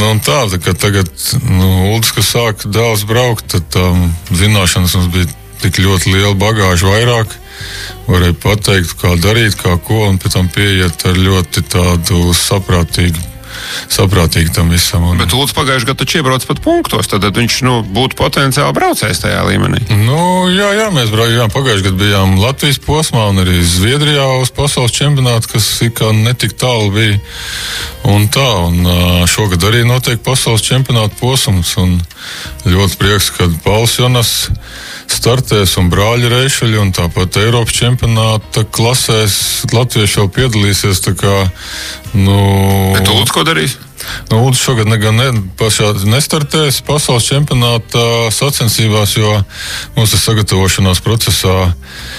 un tā kā tagad, Uldis, kas sāka dēls braukt, tad zināšanas mums bija tik ļoti liela bagāža vairāk. Varēja pateikt, kā darīt, kā ko, un pēc tam pieiet ar ļoti tādu saprātīgi tam visam. Bet Uldis pagājuši gadu taču iebrauc pat punktos, tad viņš būtu potenciāli braucējs tajā līmenī. Jā, mēs braucām. Pagājuši gadu bijām Latvijas posmā un arī Zviedrijā uz pasaules čempionātu, kas kā netik tālu bija. Un šogad arī notiek pasaules čempionāta posms. Un ļoti prieks, ka Pauls Jonas startēs un brāļi Reišaļi, un tāpat Eiropas čempionāta klasēs latvieši vēl piedalīsies. Bet Uldis ko darīs? Uldis šogad pašā nestartēs pasaules čempionāta sacensībās, jo mums sagatavošanās procesā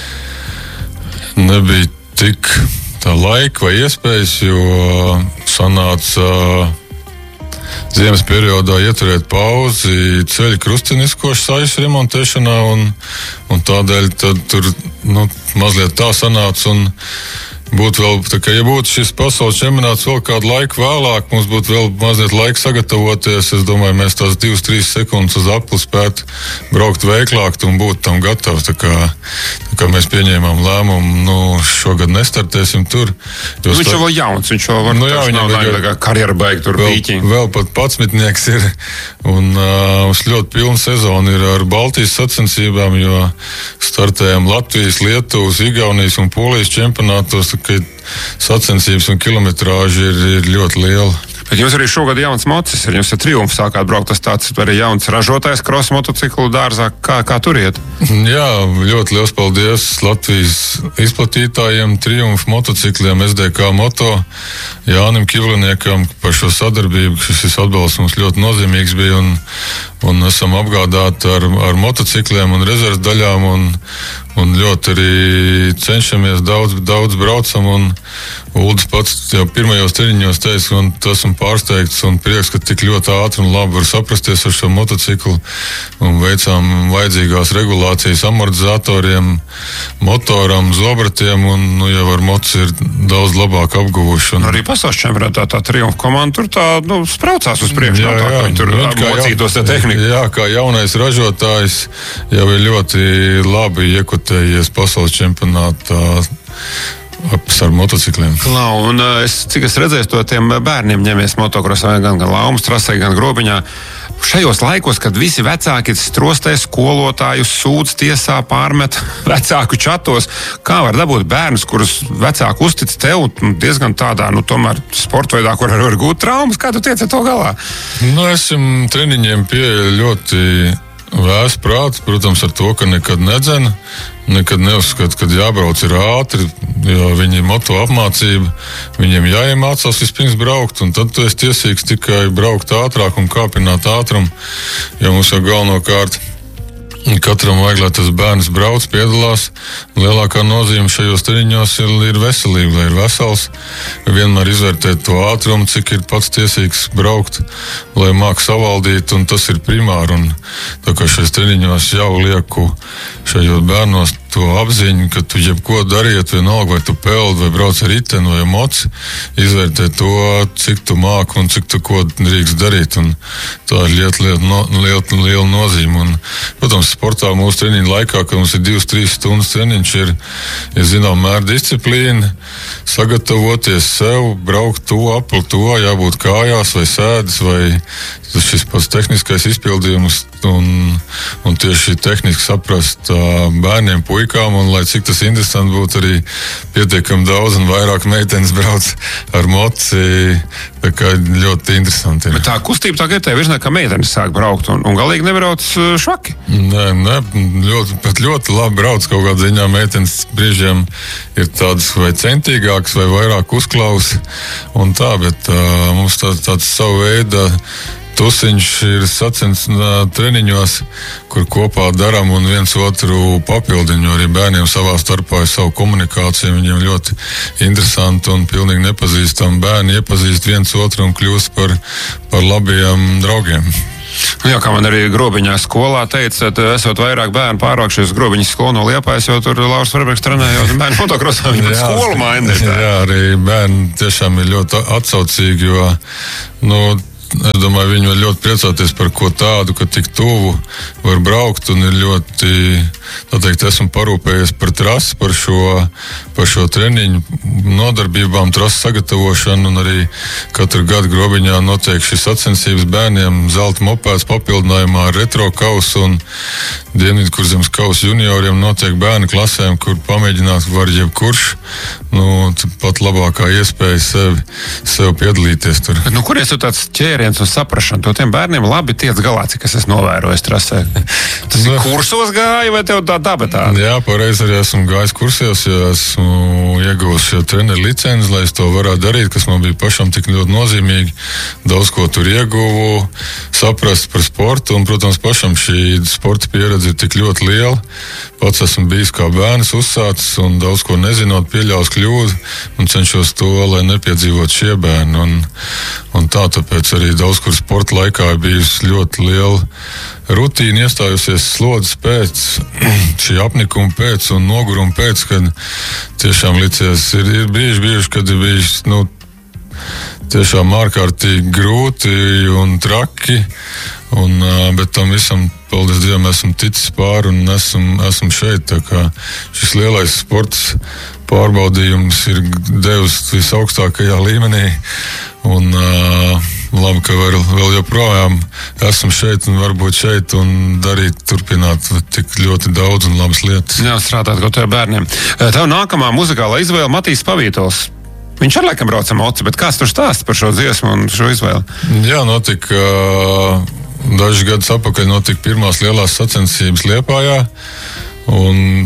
nebija tik tā laika vai iespējas, jo sanāca ziemas periodā ieturēt pauzi ceļa krustiniskošu saišu remontēšanā, un tādēļ tad tur mazliet tā sanāca, un būtu vēl, ja būtu šis pasaules čempionāts vēl kādu laiku vēlāk, mums būtu vēl mazliet laika sagatavoties. Es domāju, mēs tās 2-3 sekundes uz apli spētu braukt veiklāk un būt tam gatavi. Tā kā mēs pieņēmām lēmumu, šogad nestartēsim tur. Viņš jau vēl jauns, viņš jau var karjeru beigt tur pīķiņu. Vēl pat 11 ir, un mums ļoti pilna sezona ir ar Baltijas sacensībām, jo startējam Latvijas, Lietuvas, Igaunijas un Polijas čempionātos, ka sacensības un kilometrāži ir ļoti liela. Bet jums arī šogad jauns mocis ir, jums ar Triumfu sākāt braukt, tas tāds arī jauns ražotājs cross motociklu dārzā, kā tur iet? Jā, ļoti liels paldies Latvijas izplatītājiem Triumfu motocikliem, SDK Moto, Jānim Kivliniekam par šo sadarbību, šis atbalsts mums ļoti nozīmīgs bija, un esam apgādāti ar motocikliem un rezerves daļām, un ļoti arī cenšamies, daudz braucam, un Uldis pats jau pirmajos treniņos teica, un esmu pārsteigts un prieks, ka tik ļoti ātri un labi var saprasties ar šo motociklu, un veicām vajadzīgās regulācijas amortizatoriem, motoram, zobratiem, un jau ar moci ir daudz labāk apguvuši. Arī pasaules čempionātā tā Triumfa komanda tur spraucās uz priekšu, ka viņi tur mocītos tā tehnika. Jā, kā jaunais ražotājs jau ir ļoti labi iekotējies pasaules čempionātā ar motocikliem. Un cik es redzēju, to tiem bērniem ņemies motokrosā gan Laumas trasē, gan Grobiņā. Šajos laikos, kad visi vecāki strostē skolotājus, sūdz tiesā, pārmet vecāku čatos, kā var dabūt bērnus, kurus vecāki uztic tev diezgan tādā, tomēr sportveidā, kur var gūt traumas, kā tu tiec ar to galā? Esam treniņiem pieeja ļoti vēs prāts, protams, ar to, ka nekad nedzena, nekad neuzskata, ka jābrauc ir ātri, jo viņi moto apmācība, viņiem jāiemācās vispirms braukt, un tad tu esi tiesīgs tikai braukt ātrāk un kāpināt ātrumu, jo mums jau galvenokārt katram vajag, lai tas bērns brauc, piedalās. Lielākā nozīme šajos treniņos ir veselība, lai ir vesels. Vienmēr izvērtēt to ātrumu, cik ir pats tiesīgs braukt, lai māk savaldīt, un tas ir primāri. Un tā kā šajos treniņos jau lieku šajos bērnos to apziņu, ka tu jebko dariet, vienalga, vai tu peldi, vai brauc ar riteni, vai moci, izvērtē to, cik tu māk un cik tu ko drīkst darīt. Un tā ir liela nozīme. Un, protams, sportā mūsu treniņu laikā, kad mums ir 2-3 stundas treniņš, ir zinām mēr disciplīna, sagatavoties sev, braukt to, apli to, jābūt kājās vai sēdes, vai šis pats tehniskais izpildījums, un tieši tehniski saprast bērniem, puikām, un lai cik tas interesanti būtu, arī pietiekami daudz un vairāk meitenes brauc ar moci, tā kā ļoti interesanti. Bet tā kustība tā GT virsnē, ka meitenes sāk braukt, un galīgi nebrauc švaki? Nē, ļoti labi brauc kaut kādā ziņā. Meitenes brīžiem ir tādas vai centīgākas, vai vairāk uzklaus, un tā, bet mums tāds savu veidu tusiņš ir treniņos, kur kopā darām un viens otru papildinu, jo arī bērniem savā starpā ir savu komunikāciju, viņiem ļoti interesanti un pilnīgi nepazīstami bērni iepazīst viens otru un kļūst par labiem draugiem. Jā, kā man arī Grobiņā skolā teica, esot vairāk bērnu pārvākšies Grobiņas skolu no Liepājas, jo tur Lauris Verbergs trenējot bērnu motokrosā, viņi pat skolu maina. Jā, arī bērni tiešām ir ļoti atsaucīgi, jo, es domāju, viņi var ļoti priecāties par ko tādu, ka tik tuvu var braukt un ir ļoti, tā teikt, esmu parūpējies par trasi, par šo treniņu nodarbībām, trases sagatavošanu un arī katru gadu Grobiņā notiek šis sacensības bērniem, zelta mopēds papildinājumā ar retro kausu un Dienvidkurzemes kausu junioriem notiek bērnu klasēm, kur pamēģināt var jebkurš, pat labākā iespēja sev piedalīties tur. Bet, kur ir tāds ķēriens un saprašana? To tiem bērniem labi tiec galā, cik es esmu novērojis trasē. Tas ir kursos gāja vai tev tā daba tāda? Jā, pareizi arī esmu gājis kursos, jo esmu ieguvis šo treneru licenci, lai es to varētu darīt, kas man bija pašam tik ļoti nozīmīgi. Daudz ko tur ieguvu, saprast par sportu un, protams, pašam šī sporta pieredze ir tik ļoti liela. Pats esmu bijis kā bērns uzsācis un daudz ko nezinot, pieļaus kļūdu un cenšos to, lai nepiedzīvot šie bērni. Un tāpēc arī daudz kur sporta laikā ir bijusi ļoti liela rutīna, iestājusies slodzes pēc, šī apnikuma pēc un noguruma pēc, kad tiešām licies, ir bijuši, kad ir bijis, tiešām ārkārtīgi grūti un traki, bet tam visam, paldies Dievam, esmu ticis pāri un esmu šeit. Tā kā šis lielais sports pārbaudījums ir devis visaugstākajā līmenī un labi, ka vēl joprojām esmu šeit un varbūt šeit un turpināt tik ļoti daudz un labas lietas. Jā, strādāt kaut kā bērniem. Tev nākamā muzikālā izvēle Matīs Pavītols. Viņš ar laikam brauca moci, bet kāds tur stāsta par šo dziesmu un šo izvēli? Jā, notika dažus gadus atpakaļ notika pirmās lielās sacensības Liepājā un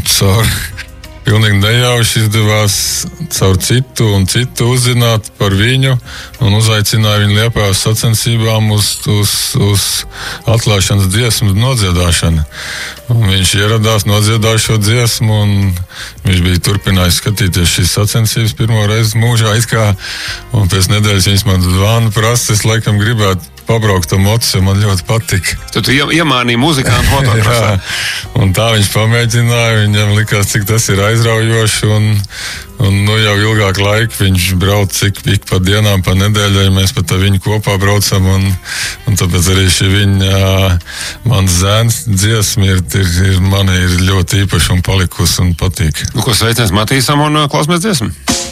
pilnīgi nejauši izdevās caur citu un citu uzzināt par viņu un uzaicināja viņu Liepājas sacensībām uz atklāšanas dziesmu nodziedāšanu. Un viņš ieradās, nodziedāja šo dziesmu un viņš bija turpinājis skatīties šīs sacensības pirmo reizi mūžā un pēc nedēļas viņš man zvana prasa, es laikam gribētu pabraukt to mocis, jo man ļoti patika. Tu iemānīji muzikantu motokrosā. Un tā viņš pamēģināja, viņam likās, cik tas ir aizraujoši un jau ilgāk laika viņš brauc cik pa dienām, pa nedēļai, mēs pat ar viņu kopā braucam un tāpēc arī šī viņa mans zēns dziesma ir ļoti īpaši un palikusi un patīk. Ko sveiciens Matīsam un klausamies dziesmu?